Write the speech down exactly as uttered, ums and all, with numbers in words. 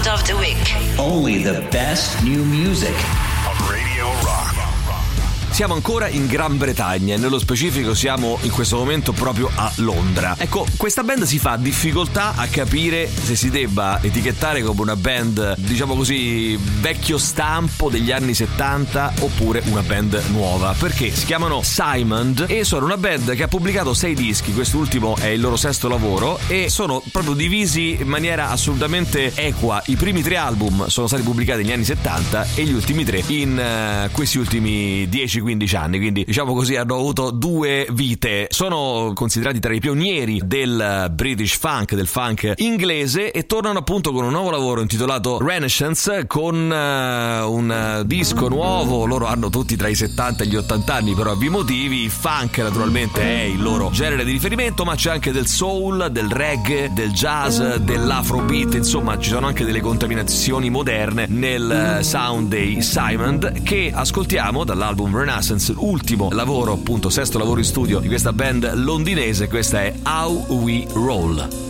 Sound of the Week. Only the best new music. Radio Rock. Siamo ancora in Gran Bretagna e nello specifico siamo in questo momento proprio a Londra. Ecco, questa band si fa difficoltà a capire se si debba etichettare come una band, diciamo così, vecchio stampo degli anni settanta oppure una band nuova, perché si chiamano Simon e sono una band che ha pubblicato sei dischi, quest'ultimo è il loro sesto lavoro, e sono proprio divisi in maniera assolutamente equa. I primi tre album sono stati pubblicati negli anni settanta e gli ultimi tre in uh, questi ultimi dieci quindici anni, quindi diciamo così hanno avuto due vite. Sono considerati tra i pionieri del British funk, del funk inglese, e tornano appunto con un nuovo lavoro intitolato Renaissance, con uh, un disco nuovo. Loro hanno tutti tra i settanta e gli ottanta anni per ovvi motivi. Funk naturalmente è il loro genere di riferimento, ma c'è anche del soul, del reggae, del jazz, dell'afrobeat, insomma ci sono anche delle contaminazioni moderne nel sound dei Simon, che ascoltiamo dall'album Renaissance, l'ultimo lavoro, appunto sesto lavoro in studio di questa band londinese. Questa è How We Roll.